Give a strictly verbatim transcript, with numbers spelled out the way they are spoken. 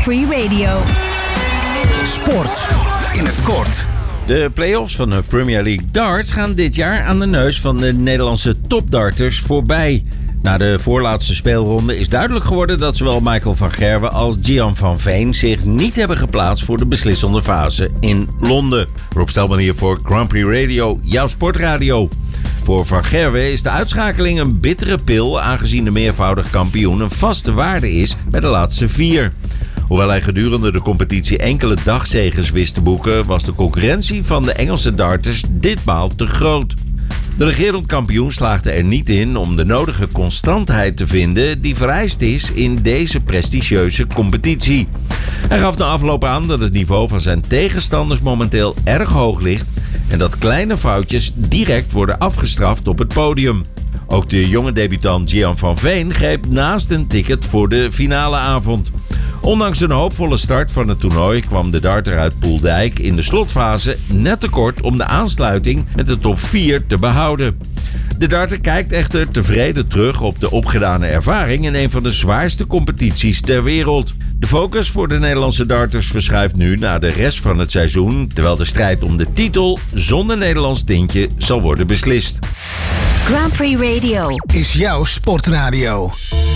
Prix Radio. Sport in het kort. De play-offs van de Premier League darts gaan dit jaar aan de neus van de Nederlandse topdarters voorbij. Na de voorlaatste speelronde is duidelijk geworden dat zowel Michael van Gerwen als Gian van Veen zich niet hebben geplaatst voor de beslissende fase in Londen. Rob Stelman hier voor Grand Prix Radio, jouw sportradio. Voor Van Gerwen is de uitschakeling een bittere pil, aangezien de meervoudig kampioen een vaste waarde is bij de laatste vier. Hoewel hij gedurende de competitie enkele dagzeges wist te boeken, was de concurrentie van de Engelse darters ditmaal te groot. De regerend kampioen slaagde er niet in om de nodige constantheid te vinden die vereist is in deze prestigieuze competitie. Hij gaf de afloop aan dat het niveau van zijn tegenstanders momenteel erg hoog ligt en dat kleine foutjes direct worden afgestraft op het podium. Ook de jonge debutant Gian van Veen greep naast een ticket voor de finale avond. Ondanks een hoopvolle start van het toernooi kwam de darter uit Poeldijk in de slotfase net tekort om de aansluiting met de top vier te behouden. De darter kijkt echter tevreden terug op de opgedane ervaring in een van de zwaarste competities ter wereld. De focus voor de Nederlandse darters verschuift nu naar de rest van het seizoen, terwijl de strijd om de titel zonder Nederlands tintje zal worden beslist. Grand Prix Radio is jouw sportradio.